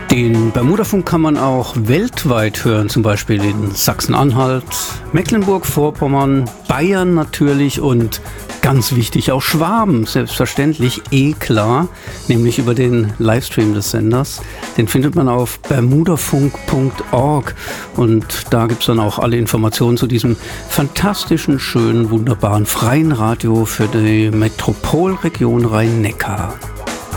Den Bermudafunk kann man auch weltweit hören, zum Beispiel in Sachsen-Anhalt, Mecklenburg-Vorpommern, Bayern natürlich und ganz wichtig auch Schwaben, selbstverständlich, klar, nämlich über den Livestream des Senders. Den findet man auf bermudafunk.org und da gibt es dann auch alle Informationen zu diesem fantastischen, schönen, wunderbaren freien Radio für die Metropolregion Rhein-Neckar.